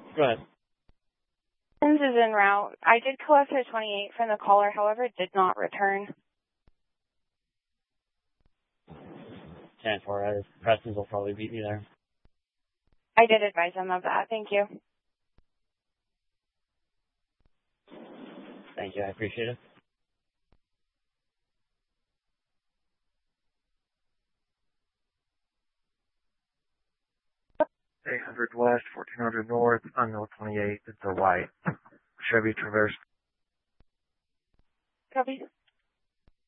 Go ahead. This is en route. I did collect a 28 from the caller, however, it did not return. 10-4, Preston's will probably beat me there. I did advise them of that. Thank you. Thank you. I appreciate it. $800 west, 1400 north, unknown 28. It's a white Chevy Traverse. Copy.